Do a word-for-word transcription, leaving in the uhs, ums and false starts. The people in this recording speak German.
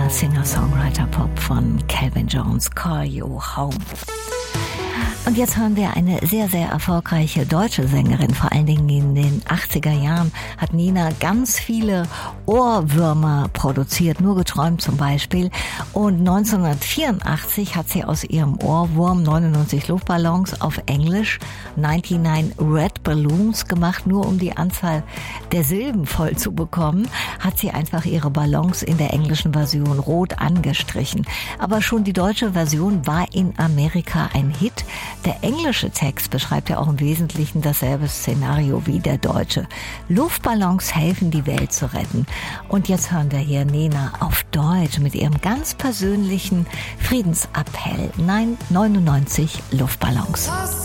der Singer-Songwriter-Pop von Calvin Jones, Call You Home. Und jetzt hören wir eine sehr, sehr erfolgreiche deutsche Sängerin. Vor allen Dingen in den achtziger Jahren hat Nina ganz viele Ohrwürmer produziert, nur geträumt zum Beispiel. Und neunzehnhundertvierundachtzig hat sie aus ihrem Ohrwurm neunundneunzig Luftballons auf Englisch neunundneunzig Red Balloons gemacht. Nur um die Anzahl der Silben voll zu bekommen, hat sie einfach ihre Ballons in der englischen Version rot angestrichen. Aber schon die deutsche Version war in Amerika ein Hit. Der englische Text beschreibt ja auch im Wesentlichen dasselbe Szenario wie der deutsche. Luftballons helfen, die Welt zu retten. Und jetzt hören wir hier Nena auf Deutsch mit ihrem ganz persönlichen Friedensappell. Nein, neunundneunzig Luftballons.